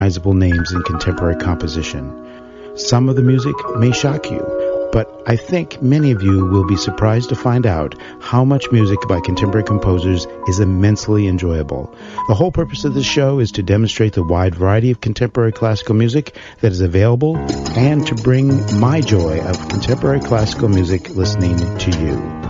recognizable names in contemporary composition. Some of the music may shock you, but I think many of you will be surprised to find out how much music by contemporary composers is immensely enjoyable. The whole purpose of this show is to demonstrate the wide variety of contemporary classical music that is available and to bring my joy of contemporary classical music listening to you.